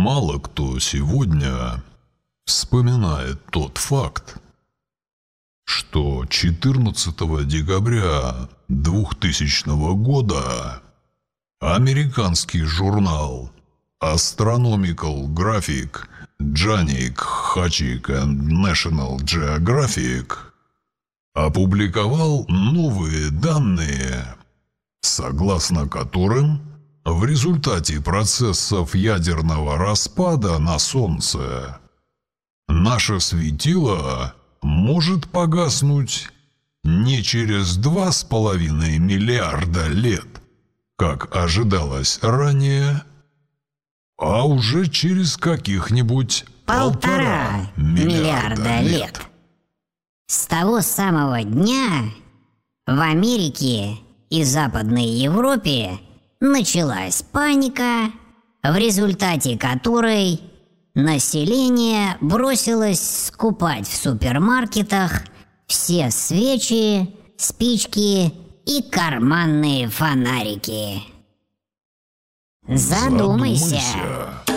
Мало кто сегодня вспоминает тот факт, что 14 декабря 2000 года американский журнал Astronomical Graphic, Janik, Hachik and National Geographic опубликовал новые данные, согласно которым в результате процессов ядерного распада на Солнце наше светило может погаснуть не через 2,5 миллиарда лет, как ожидалось ранее, а уже через каких-нибудь 1,5 миллиарда лет. С того самого дня в Америке и Западной Европе началась паника, в результате которой население бросилось скупать в супермаркетах все свечи, спички и карманные фонарики. Задумайся.